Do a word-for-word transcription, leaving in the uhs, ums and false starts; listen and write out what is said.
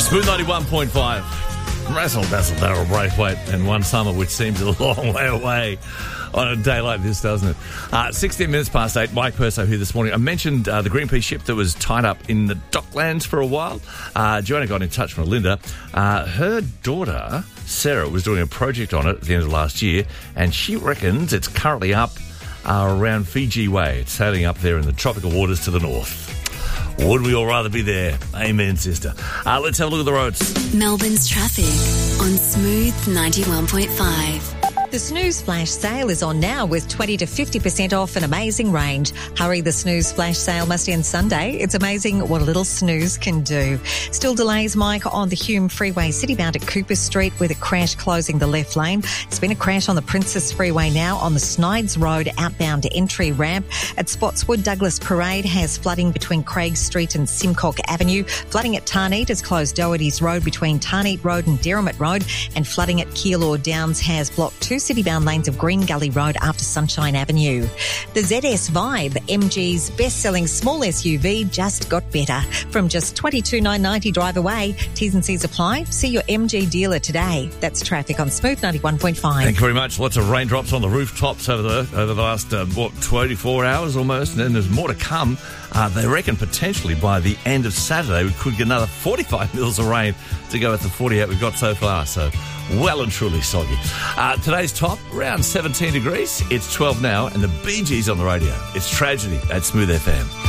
Smooth ninety-one point five. Razzle dazzle Daryl Braithwaite and one summer, which seems a long way away on a day like this, doesn't it? Uh, sixteen minutes past eight. Mike Perso here this morning. I mentioned uh, the Greenpeace ship that was tied up in the Docklands for a while. Uh, Joanna got in touch with Linda. Uh, her daughter, Sarah, was doing a project on it at the end of last year, and she reckons it's currently up uh, around Fiji Way. It's sailing up there in the tropical waters to the north. Would we all rather be there? Amen, sister. Uh, let's have a look at the roads. Melbourne's traffic on Smooth ninety-one point five. The Snooze Flash sale is on now with twenty to fifty percent off an amazing range. Hurry, the Snooze Flash sale must end Sunday. It's amazing what a little snooze can do. Still delays, Mike, on the Hume Freeway citybound at Cooper Street with a crash closing the left lane. It's been a crash on the Princess Freeway now on the Snides Road outbound entry ramp. At Spotswood, Douglas Parade has flooding between Craig Street and Simcock Avenue. Flooding at Tarneet has closed Doherty's Road between Tarneet Road and Derrimut Road. And flooding at Keilor Downs has blocked two city-bound lanes of Green Gully Road after Sunshine Avenue. The Z S Vibe, M G's best-selling small S U V, just got better. From just twenty-two thousand nine hundred ninety dollars drive away. T's and C's apply. See your M G dealer today. That's traffic on Smooth ninety-one point five. Thank you very much. Lots of raindrops on the rooftops over the over the last, uh, what, twenty-four hours almost, and then there's more to come. Uh, they reckon potentially by the end of Saturday we could get another forty-five mils of rain to go with the forty-eight we've got so far. So well and truly soggy. Uh, today's top, around seventeen degrees. It's twelve now, and the Bee Gees on the radio. It's Tragedy at Smooth F M.